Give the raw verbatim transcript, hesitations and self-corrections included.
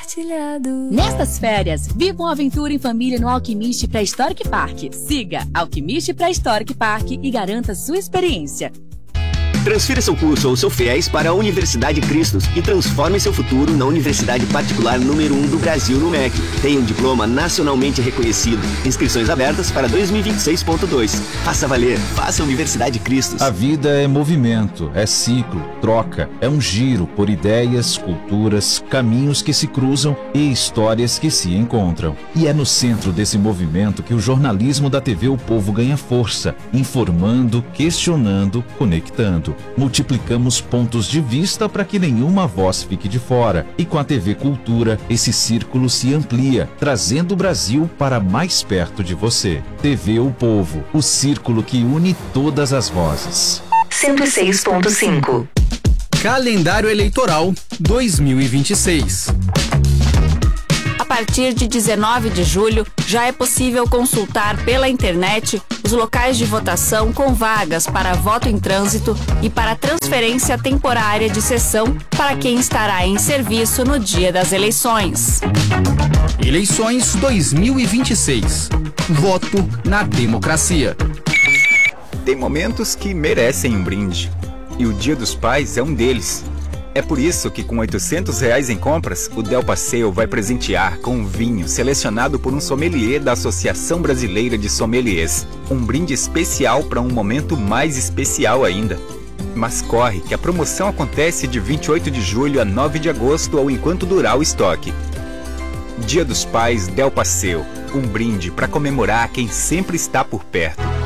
compartilhado. Nestas férias, viva uma aventura em família no Alquimiste Pré-Historic Park. Siga Alquimiste Pré-Historic Park e garanta sua experiência. Transfira seu curso ou seu FIES para a Universidade Cristos e transforme seu futuro na universidade particular número um do Brasil no M E C. Tem um diploma nacionalmente reconhecido. Inscrições abertas para dois mil e vinte e seis ponto dois. Faça valer, faça Universidade Cristos. A vida é movimento, é ciclo, troca, é um giro por ideias, culturas, caminhos que se cruzam e histórias que se encontram. E é no centro desse movimento que o jornalismo da T V O Povo ganha força, informando, questionando, conectando. Multiplicamos pontos de vista para que nenhuma voz fique de fora. E com a T V Cultura, esse círculo se amplia, trazendo o Brasil para mais perto de você. T V O Povo, o círculo que une todas as vozes. cento e seis ponto cinco. Calendário Eleitoral dois mil e vinte e seis. A partir de dezenove de julho, já é possível consultar pela internet os locais de votação com vagas para voto em trânsito e para transferência temporária de sessão para quem estará em serviço no dia das eleições. Eleições dois mil e vinte e seis. Voto na democracia. Tem momentos que merecem um brinde. E o Dia dos Pais é um deles. É por isso que com oitocentos reais em compras, o Del Passeio vai presentear com um vinho selecionado por um sommelier da Associação Brasileira de Sommeliers. Um brinde especial para um momento mais especial ainda. Mas corre que a promoção acontece de vinte e oito de julho a nove de agosto ou enquanto durar o estoque. Dia dos Pais Del Passeio. Um brinde para comemorar quem sempre está por perto.